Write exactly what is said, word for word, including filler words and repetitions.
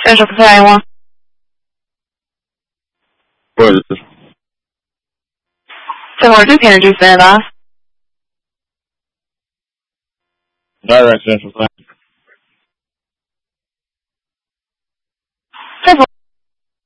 Residential for Iowa. What is this? So we're just energy standoff. Not residential.